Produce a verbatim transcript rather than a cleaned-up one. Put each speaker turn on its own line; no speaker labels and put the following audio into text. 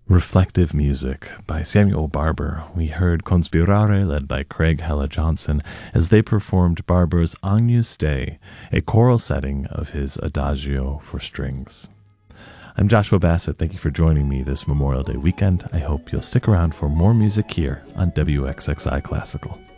Reflective Music by Samuel Barber. We heard Conspirare, led by Craig Hella Johnson, as they performed Barber's Agnus Dei, a choral setting of his Adagio for strings. I'm Joshua Bassett. Thank you for joining me this Memorial Day weekend. I hope you'll stick around for more music here on W X X I Classical.